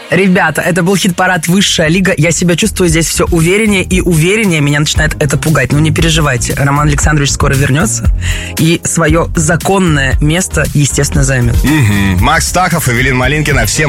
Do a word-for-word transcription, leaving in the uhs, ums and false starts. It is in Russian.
Ребята, это был хит-парад «Высшая лига». Я себя чувствую здесь все увереннее и увереннее. Меня начинает это пугать. Ну, не переживайте. Роман Александрович скоро вернется и свое законное место, естественно, займет. Угу. Макс Стахов, Эвелина Малинкина. Всем